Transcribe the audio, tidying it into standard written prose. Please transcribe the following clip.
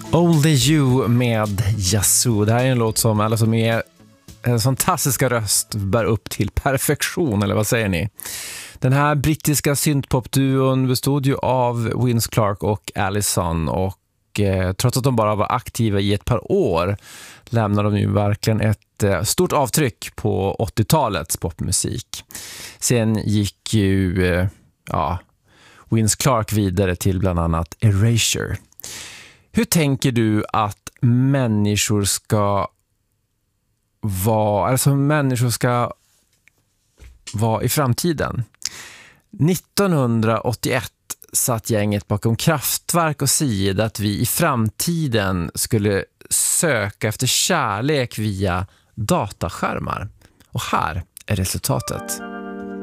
Only You med Yazoo. Det här är en låt som alla som är en fantastiska röst bär upp till perfektion, eller vad säger ni? Den här brittiska syntpopduon bestod ju av Vince Clarke och Allison, och trots att de bara var aktiva i ett par år lämnade de ju verkligen ett stort avtryck på 80-talets popmusik. Sen gick ju Vince Clarke vidare till bland annat Erasure. Hur tänker du att människor ska vara i framtiden? 1981 satt gänget bakom Kraftwerk och siade att vi i framtiden skulle söka efter kärlek via dataskärmar. Och här är resultatet.